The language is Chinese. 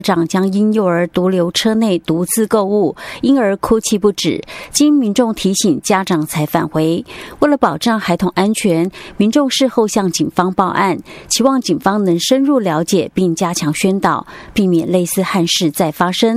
长将婴幼儿独留车内独自购物，婴儿哭泣不止，经民众提醒，家长才返回。为了保障孩童安全，民众事后向警方报案，期望警方能深入了解并加强宣导，避免类似憾事再发生。